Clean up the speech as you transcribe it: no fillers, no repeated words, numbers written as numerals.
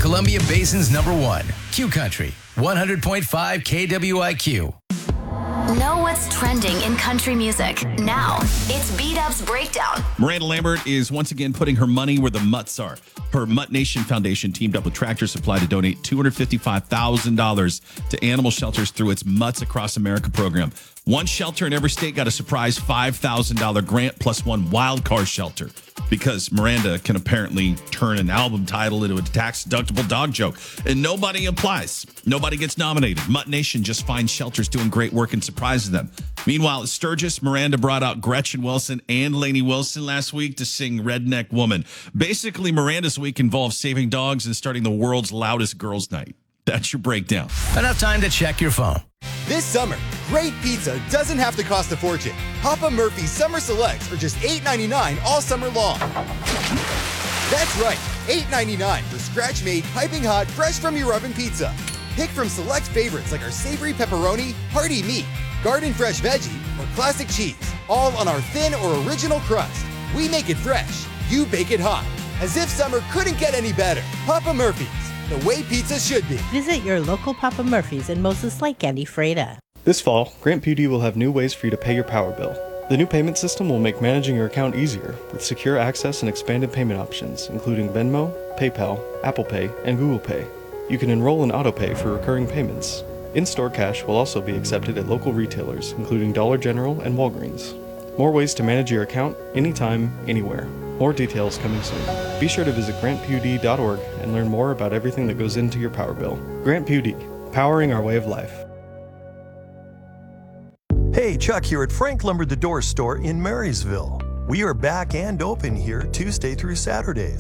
Columbia Basin's #1, Q Country, 100.5 KWIQ. Know what's trending in country music. Now, it's B-Dub's Breakdown. Miranda Lambert is once again putting her money where the mutts are. Her Mutt Nation Foundation teamed up with Tractor Supply to donate $255,000 to animal shelters through its Mutts Across America program. One shelter in every state got a surprise $5,000 grant plus one wild card shelter, because Miranda can apparently turn an album title into a tax-deductible dog joke. And nobody applies. Nobody gets nominated. Mutt Nation just finds shelters doing great work and surprises them. Meanwhile, at Sturgis, Miranda brought out Gretchen Wilson and Lainey Wilson last week to sing Redneck Woman. Basically, Miranda's week involves saving dogs and starting the world's loudest girls' night. That's your breakdown. Enough time to check your phone. This summer, great pizza doesn't have to cost a fortune. Papa Murphy's Summer Selects are just $8.99 all summer long. That's right, $8.99 for scratch-made, piping hot, fresh from your oven pizza. Pick from select favorites like our savory pepperoni, hearty meat, garden fresh veggie, or classic cheese, all on our thin or original crust. We make it fresh, you bake it hot. As if summer couldn't get any better. Papa Murphy's, the way pizza should be. Visit your local Papa Murphy's in Moses Lake and Ephrata. This fall, Grant PD will have new ways for you to pay your power bill. The new payment system will make managing your account easier with secure access and expanded payment options, including Venmo, PayPal, Apple Pay, and Google Pay. You can enroll in AutoPay for recurring payments. In-store cash will also be accepted at local retailers, including Dollar General and Walgreens. More ways to manage your account anytime, anywhere. More details coming soon. Be sure to visit grantpud.org and learn more about everything that goes into your power bill. Grant PUD, powering our way of life. Hey, Chuck here at Frank Lumber the Door Store in Marysville. We are back and open here Tuesday through Saturdays.